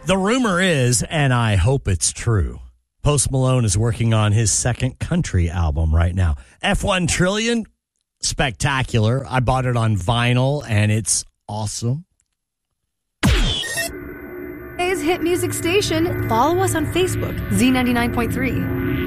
The rumor is, and I hope it's true, Post Malone is working on his second country album right now. F1 Trillion, spectacular. I bought it on vinyl, and it's awesome. Today's hit music station. Follow us on Facebook, Z99.3.